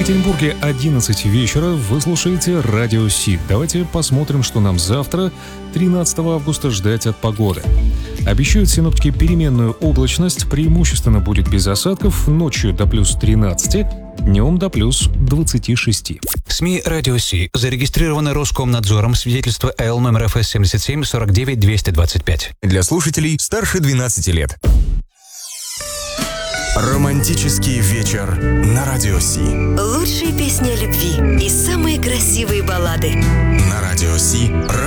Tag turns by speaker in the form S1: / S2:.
S1: Екатеринбурге 11 вечера. Вы слушаете Радио Си. Давайте посмотрим, что нам завтра, 13 августа, ждать от погоды. Обещают синоптики переменную облачность. Преимущественно будет без осадков. Ночью до плюс 13, днем до плюс 26.
S2: СМИ «Радио Си» зарегистрированы Роскомнадзором. Свидетельство АЛ номер ФС 77 49 225.
S3: Для слушателей старше 12 лет. Романтический вечер на Радио Си.
S4: Лучшие песни о любви и самые красивые баллады.
S3: На Радио Си.